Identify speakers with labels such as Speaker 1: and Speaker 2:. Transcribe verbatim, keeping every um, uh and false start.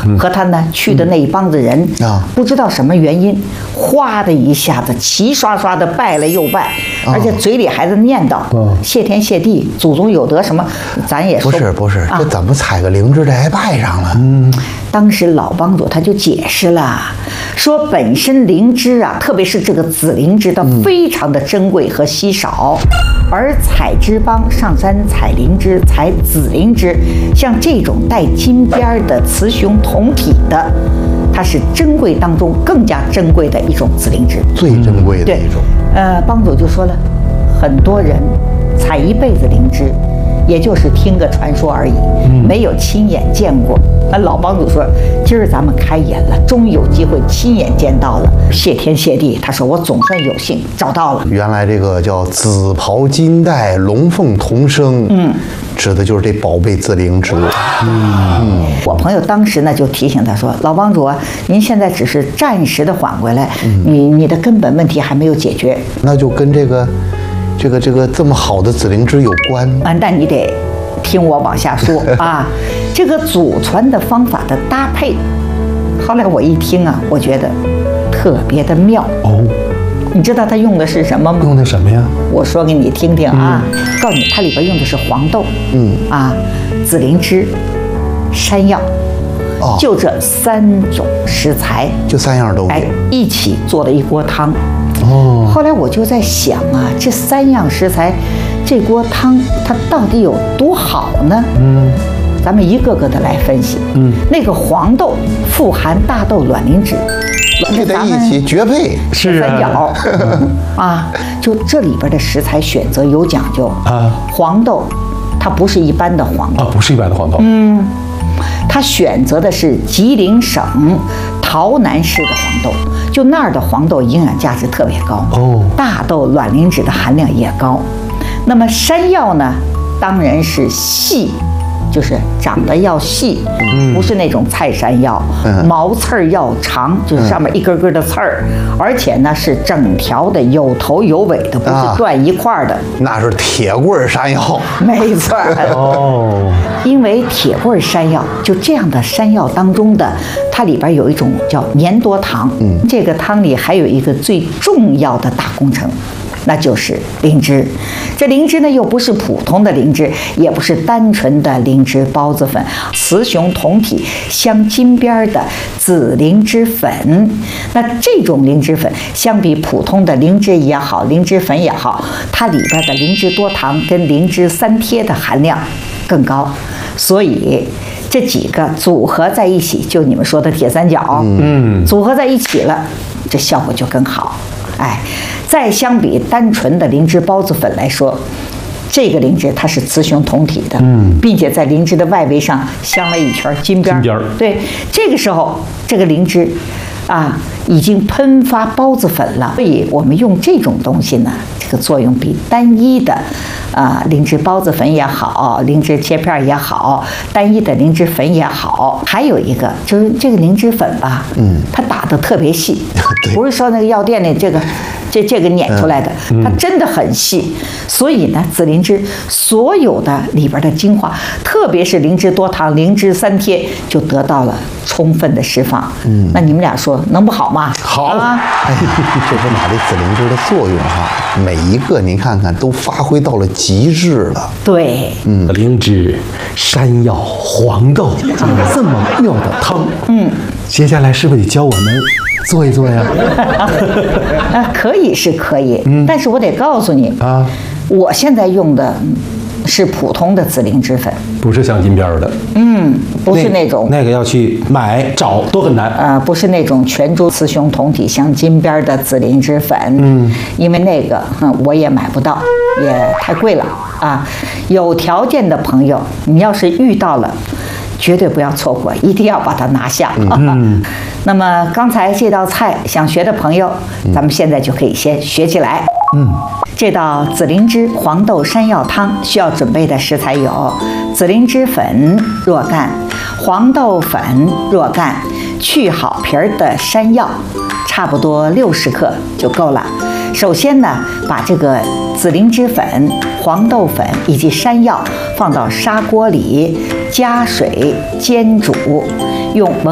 Speaker 1: 和他呢去的那一帮子人啊，不知道什么原因，哗的一下子齐刷刷的拜了又拜，而且嘴里还在念叨谢天谢地，祖宗有德什么，咱也说
Speaker 2: 不是不是，这怎么采个灵芝这还拜上了？
Speaker 1: 嗯，当时老帮主他就解释了，说本身灵芝啊，特别是这个紫灵芝，它非常的珍贵和稀少。而采芝帮上山采灵芝、采紫灵芝，像这种带金边的雌雄同体的，它是珍贵当中更加珍贵的一种紫灵芝，
Speaker 2: 最珍贵的一种。
Speaker 1: 呃，帮主就说了，很多人采一辈子灵芝，也就是听个传说而已，没有亲眼见过。那老帮主说，今儿咱们开眼了，终于有机会亲眼见到了，谢天谢地。他说我总算有幸找到了。
Speaker 2: 原来这个叫紫袍金带，龙凤同生，嗯，指的就是这宝贝紫灵芝。嗯
Speaker 1: 嗯，我朋友当时呢就提醒他说，老帮主啊，您现在只是暂时的缓回来，嗯、你你的根本问题还没有解决。
Speaker 2: 那就跟这个。这个这个这么好的紫灵芝有关
Speaker 1: 啊？但你得听我往下说啊。这个祖传的方法的搭配，后来我一听啊，我觉得特别的妙哦。你知道它用的是什么吗？
Speaker 3: 用的什么呀？
Speaker 1: 我说给你听听啊。嗯、告诉你，它里边用的是黄豆，嗯啊，紫灵芝、山药。哦，就这三种食材，
Speaker 2: 就三样东西，
Speaker 1: 哎，一起做了一锅汤。哦，后来我就在想啊，这三样食材，这锅汤它到底有多好呢？嗯，咱们一个个的来分析。嗯，那个黄豆富含大豆卵磷脂，
Speaker 2: 这在一起绝配，
Speaker 1: 是三角啊。就这里边的食材选择有讲究啊。黄豆它不是一般的黄豆
Speaker 3: 啊，不是一般的黄豆。
Speaker 1: 嗯。他选择的是吉林省洮南市的黄豆，就那儿的黄豆营养价值特别高哦，大豆卵磷脂的含量也高。那么山药呢，当然是细，就是长得要细，嗯、不是那种菜山药，嗯、毛刺儿要长，就是上面一根根的刺儿，嗯、而且呢是整条的，有头有尾的，不是断一块的。啊、
Speaker 2: 那是铁棍山药，
Speaker 1: 没错哦。因为铁棍山药就这样的山药当中的，它里边有一种叫粘多糖，嗯，这个汤里还有一个最重要的大工程。那就是灵芝，这灵芝呢又不是普通的灵芝，也不是单纯的灵芝孢子粉，雌雄同体镶金边的紫灵芝粉。那这种灵芝粉相比普通的灵芝也好，灵芝粉也好，它里边的灵芝多糖跟灵芝三萜的含量更高，所以这几个组合在一起，就你们说的铁三角，嗯，组合在一起了，这效果就更好。哎，再相比单纯的灵芝孢子粉来说，这个灵芝它是雌雄同体的，嗯，并且在灵芝的外围上镶了一圈金边。金边对，这个时候这个灵芝啊已经喷发孢子粉了，所以我们用这种东西呢，这个作用比单一的啊灵芝孢子粉也好，灵芝切片也好，单一的灵芝粉也好。还有一个就是这个灵芝粉吧，嗯，它打得特别细，不是说那个药店里这个这这个碾出来的，它真的很细。所以呢，紫灵芝所有的里边的精华，特别是灵芝多糖、灵芝三萜，就得到了充分的释放。嗯，那你们俩说能不好吗？
Speaker 2: 好啊！哎，这不把这紫灵芝的作用哈、啊，每一个您看看都发挥到了极致了。
Speaker 1: 对，
Speaker 3: 嗯，灵芝、山药、黄豆，这么妙的汤，嗯，接下来是不是得教我们做一做呀？
Speaker 1: 啊，可以是可以，嗯，但是我得告诉你啊，我现在用的是普通的紫灵芝粉，
Speaker 3: 不是镶金边的，
Speaker 1: 嗯，不是那种
Speaker 3: 那，那个要去买找都很难
Speaker 1: 啊、呃，不是那种全株雌雄同体镶金边的紫灵芝粉，嗯，因为那个嗯我也买不到，也太贵了啊。有条件的朋友，你要是遇到了，绝对不要错过，一定要把它拿下。嗯，那么刚才这道菜想学的朋友，咱们现在就可以先学起来。嗯，这道紫灵芝黄豆山药汤需要准备的食材有紫灵芝粉若干、黄豆粉若干、去好皮儿的山药，差不多六十克就够了。首先呢，把这个紫灵芝粉、黄豆粉以及山药放到砂锅里，加水煎煮，用